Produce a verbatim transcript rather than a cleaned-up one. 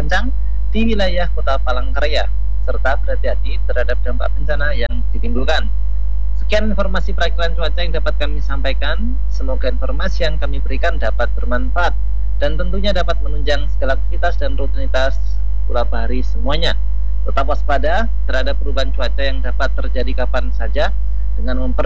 kencang di wilayah Kota Palangkaraya, serta berhati-hati terhadap dampak bencana yang ditimbulkan. Sekian informasi perakilan cuaca yang dapat kami sampaikan. Semoga informasi yang kami berikan dapat bermanfaat dan tentunya dapat menunjang segala aktivitas dan rutinitas Pulau Bahari semuanya. Tetap waspada terhadap perubahan cuaca yang dapat terjadi kapan saja dengan memper